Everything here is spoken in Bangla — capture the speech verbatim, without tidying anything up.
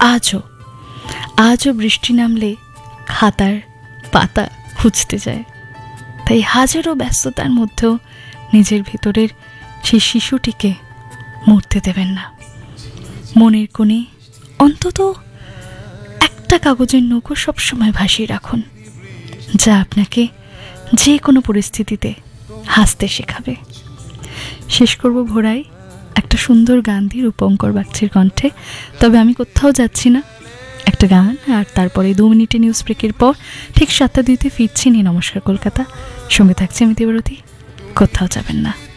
আজও আজও বৃষ্টি নামলে খাতার পাতা খুঁজতে যায়। তাই হাজারো ব্যস্ততার মধ্যেও নিজের ভেতরের সেই শিশুটিকে মরতে দেবেন না। মনের কোণে অন্তত একটা কাগজের নৌকো সবসময় ভাসিয়ে রাখুন, যা আপনাকে যে কোনো পরিস্থিতিতে হাসতে শেখাবে। শেষ করব ভোরায় একটা সুন্দর গান দিয়ে রূপঙ্কর বাগচির কণ্ঠে। তবে আমি কোথাও যাচ্ছি না, একটা গান, আর তারপরে দু মিনিটে নিউজ ব্রেকের পর ঠিক সাতটা দুইতে ফিরছি। নিয়ে নমস্কার কলকাতা, সঙ্গে থাকছি আমি দেবরতী। কোথাও যাবেন না।